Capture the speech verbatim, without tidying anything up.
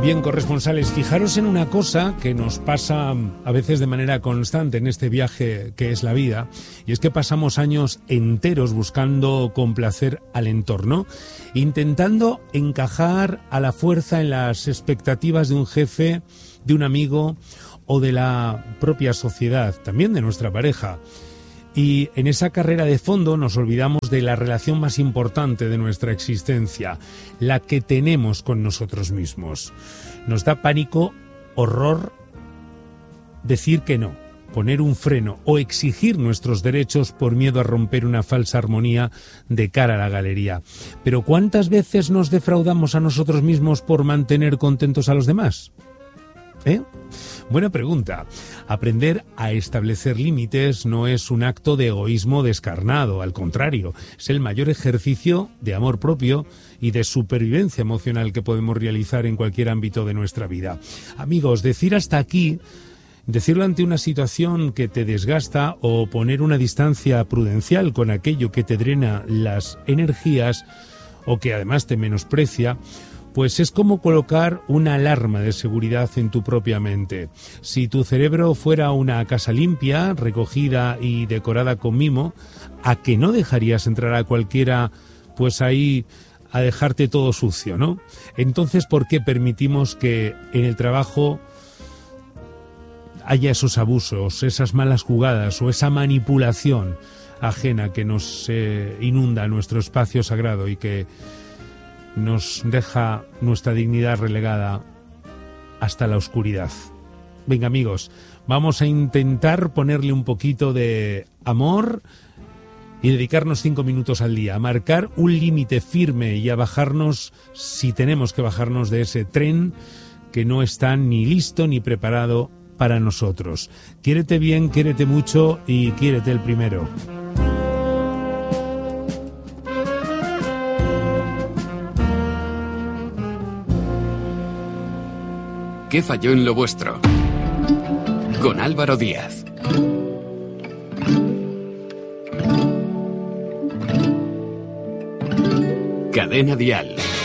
Bien, corresponsales, fijaros en una cosa que nos pasa a veces de manera constante en este viaje que es la vida, y es que pasamos años enteros buscando complacer al entorno, intentando encajar a la fuerza en las expectativas de un jefe, de un amigo o de la propia sociedad, también de nuestra pareja. Y en esa carrera de fondo nos olvidamos de la relación más importante de nuestra existencia, la que tenemos con nosotros mismos. Nos da pánico, horror, decir que no, poner un freno o exigir nuestros derechos por miedo a romper una falsa armonía de cara a la galería. Pero ¿cuántas veces nos defraudamos a nosotros mismos por mantener contentos a los demás? ¿Eh? Buena pregunta. Aprender a establecer límites no es un acto de egoísmo descarnado, al contrario, es el mayor ejercicio de amor propio y de supervivencia emocional que podemos realizar en cualquier ámbito de nuestra vida. Amigos, decir hasta aquí, decirlo ante una situación que te desgasta o poner una distancia prudencial con aquello que te drena las energías o que además te menosprecia, pues es como colocar una alarma de seguridad en tu propia mente. Si tu cerebro fuera una casa limpia, recogida y decorada con mimo, ¿a que no dejarías entrar a cualquiera, pues ahí, a dejarte todo sucio, ¿no? Entonces, ¿por qué permitimos que en el trabajo haya esos abusos, esas malas jugadas o esa manipulación ajena que nos eh, inunda nuestro espacio sagrado y que nos deja nuestra dignidad relegada hasta la oscuridad? Venga, amigos, vamos a intentar ponerle un poquito de amor y dedicarnos cinco minutos al día, a marcar un límite firme y a bajarnos, si tenemos que bajarnos de ese tren que no está ni listo ni preparado para nosotros. Quiérete bien, quiérete mucho y quiérete el primero. ¿Qué falló en lo vuestro? Con Álvaro Díaz. Cadena Dial.